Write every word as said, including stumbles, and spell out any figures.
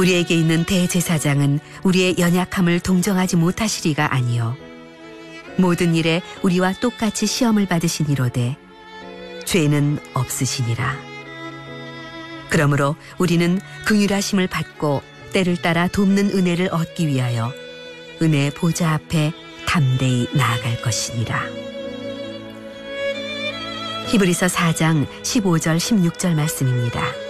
우리에게 있는 대제사장은 우리의 연약함을 동정하지 못하시리가 아니요 모든 일에 우리와 똑같이 시험을 받으시니로되 죄는 없으시니라. 그러므로 우리는 긍휼하심을 받고 때를 따라 돕는 은혜를 얻기 위하여 은혜의 보좌 앞에 담대히 나아갈 것이니라. 히브리서 사 장 십오 절 십육 절 말씀입니다.